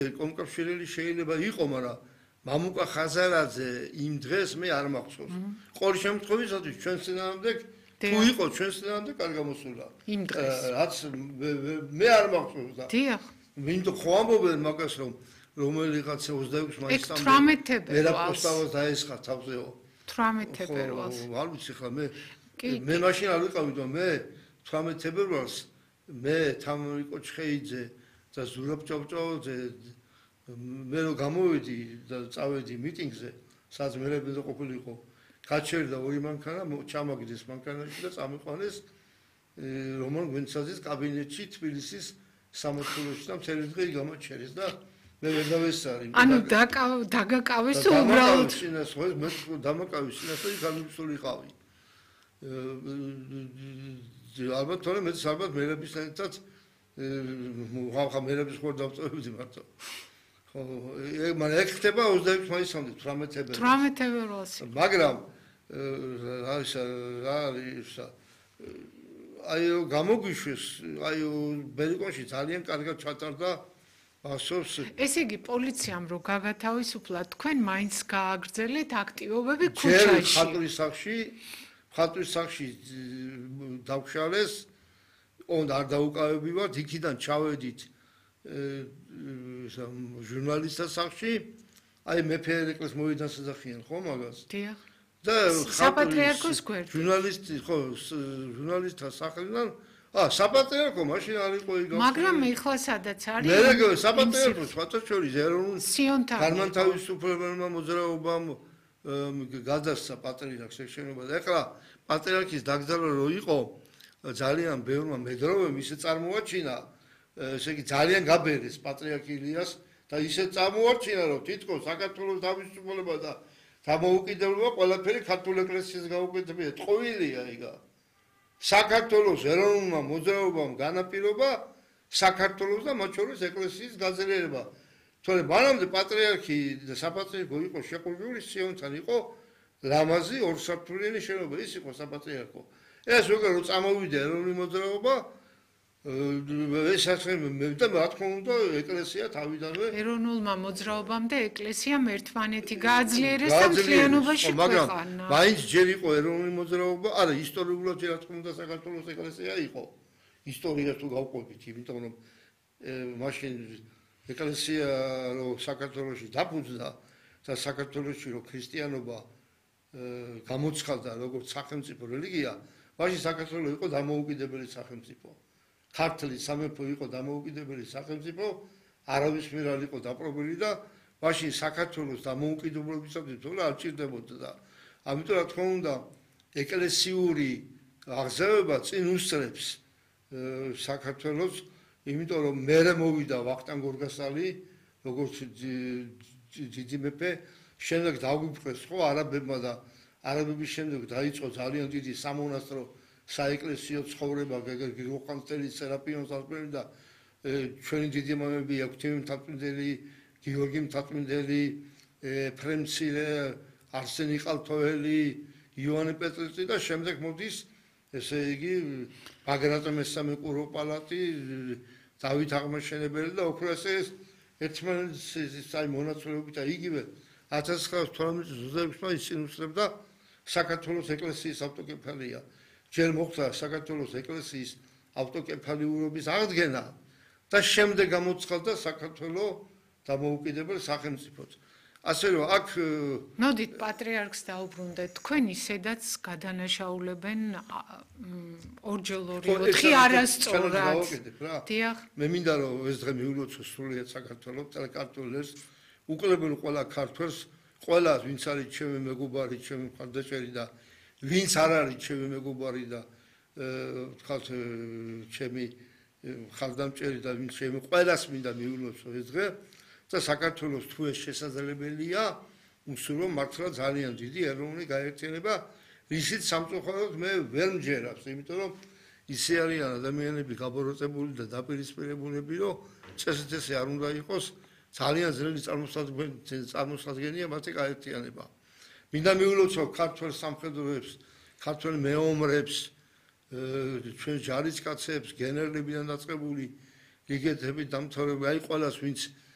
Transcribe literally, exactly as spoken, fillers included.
კომკავშირელი შეიძლება იყო, მაგრამ მამუკა ხაზარაძე იმ დღეს მე არ მახსოვს. ყოველ შემთხვევაში ჩვენ წინააღმდეგ თუ იყო ჩვენ წინააღმდეგ არ გამოსულა. იმ დღეს. რაც მე არ მახსოვს და. დიახ. ვინმე ხო ამბობენ მაგას რომ რომელიღაც ოცდაექვსი მაისამდე თვრამეტ თებერვალს ერაპოსტავას დაესხა თავზეო. თვრამეტ თებერვალს. არ ვიცი ხა მე მე მაშინ არ ვიყავი და მე თვრამეტ თებერვალს მე თამრიკო ჩხეიძე და ზურაბ ჭავჭავაძე მე რო გამოვედი და წავედი მიტინგზე, სადაც მერაბეზე ყოფილიყო, გაჩერდა ორი მანქანა, ჩამაგდეს მანქანაში და წამიყვანეს რომან გვენცაძის კაბინეტში თბილისის სამოქალაქოში და მთელი დღე გამოჩერეს და მე ვერ დავესწარი. ანუ დაგაკავეს თუ უბრალოდ შინას ხო მე დამაკავეს შინას და გამიფსულიყავი. ალბათ თორე მე ალბათ მერაბისთანაც ხა მერაბის ხوار დავწევდი მარტო. ხო, მაგრამ ეგ ხდება ოცდაექვსი მაისამდე თვრამეტ თებერვალს. თვრამეტ თებერვალს. მაგრამ რა ის რა ის აი გამოგვიშვეს, აი ბერიკონში ძალიან კარგად ჩატარდა ასოს. ესე იგი პოლიციამ რო გაგათავისუფლა, თქვენ მაინც გააგრძელეთ აქტივობები ქუჩაში. ხატვის სახლში, ხატვის სახლში დავშალეს, ოღონდ არ დაუკავებივართ, იქიდან ჩავედით ჟურნალისტთა სახლში, აი მეფე ერეკლეს მოიდასახიან ხო მაგას? დიახ. და საპატრიარქოს გვერდით. ჟურნალისტი ხო ჟურნალისტთა სახლიდან ა საპატრიარქო მაშინ არ იყო იგავ. მაგრამ ეხლა სადაც არის? მე საპატრიარქო სხვათა შორის ეროვნულ სიონთან. განმანთავისუფლებელმა მოძრაობამ გადასცა პატრიარქს შენობა და ეხლა პატრიარქის დაკრძალვა რო იყო ძალიან ბევრმა მედროვემ ისე წარმოაჩინა ესე იგი ძალიან გაბერეს პატრიარქი ილიას და ისე წარმოაჩინა რომ თითქოს საქართველოს თავისუფლება და დამოუკიდებლობა ყველაფერი ქართულ ეკლესიას გაუკეთებია. ტყუილია იგა. საქართველოს ეროვნულმა მოძრაობამ განაპირობა საქართველოს და მათ შორის ეკლესიის გაძლიერება. თორემ მანამდე პატრიარქი და საპატრიარქო იყო შეყურებული სიონთან იყო ლამაზი ორსართულიანი შენობა, ის იყო საპატრიარქო. ეს როგორ რო წამოვიდა ეროვნული მოძრაობა ეს ასე მე და რა თქმა უნდა ეკლესია თავიდანვე ეროვნულმა მოძრაობამ და ეკლესიამ ერთმანეთი გააძლიერეს და მთლიანობაში ქვეყანა. მაგრამ მაინც ჯერ იყო ეროვნული მოძრაობა, არა ისტორიულად რა თქმა უნდა საქართველოს ეკლესია იყო. ისტორიას თუ გავყვებით, იმიტომ რომ მაშინ ეკლესია რო საქართველოში დაფუძნდა და საქართველოში რო ქრისტიანობა გამოცხადდა როგორც სახელმწიფო რელიგია, მაშინ საქართველო იყო დამოუკიდებელი სახელმწიფო. ქართლის სამეფო იყო დამოუკიდებელი სახელმწიფო, არავის მიერ არ იყო დაპყრობილი და მაშინ საქართველოს დამოუკიდებლობისათვის თორე არ ჭირდებოდა და ამიტომ რა თქმა უნდა ეკლესიური აღზევება წინ უსწრებს საქართველოს, იმიტომ რომ მერე მოვიდა ვახტანგ გორგასალი, როგორც დიდი მეფე, შემდეგ დაგვიფრეს ხო არაბებმა და არაბების შემდეგ დაიწყო ძალიან დიდი სამონასტრო საეკლესიო ცხოვრება გრიგოლ სერაპიონის ასპრემი და ჩვენი დიდი მამები ექვთიმე მთაწმინდელი, გიორგი მთაწმინდელი, ეფრემ მცირე, არსენი ყალთოელი, იოანე პეტრიწი და შემდეგ მოდის ესე იგი ბაგრატ მესამე კურო-პალატი, დავით აღმაშენებელი და ოქროასეს ერთმანეთის აი მონაწილეობით და იგივე ათას ცხრაასი თორმეტი წლის ოცდაექვსი წინ უსწრებდა საქართველოს ეკლესიის ავტოკეფალია. ჯერ მოხდა საქართველოს ეკლესიის ავტოკეფალიურობის აღდგენა და შემდეგ გამოცხადდა საქართველოს დამოუკიდებელ სახელმწიფოდ. ასე რომ აქ მოდით პატრიარქს დაუბრუნდეთ. თქვენ ისედაც გადანაშაულებენ ორჯერ ოთხი არასწორად. დიახ. მე მინდა რომ ეს დღე მიულოცო სრულიად საქართველოს კარტოლებს უკლებენ ყველა ქართველს, ყველა ვინც არის ჩემი მეგობარი, ჩემი მხარდაჭერი და ვინც არ არის ჩემი მეგობარი და ვთქვათ ჩემი ხალხდამჭერი და ვინც ჩემი ყველას მინდა მიულოცო ეს დღე და საქართველოს თუ ეს შესაძლებელია, უსურო მართლა ძალიან დიდი ეროვნული გაერთიანება, რისიც სამწუხაროდ მე ვერ მჯერავს, იმიტომ რომ ისე არიან ადამიანები გაბოროტებული და დაპირისპირებულები, რომ წესითესი არ უნდა იყოს, ძალიან ძნელი წარმოსადგენია მათი გაერთიანება. მინდა მიულოცო ქართველ სამხედროებს, ქართველ მეომრებს, ჩვენ ჯარისკაცებს, გენერლებიდან დაწყებული, გიგეთებით დამთავრებული, აი ყველას ვინც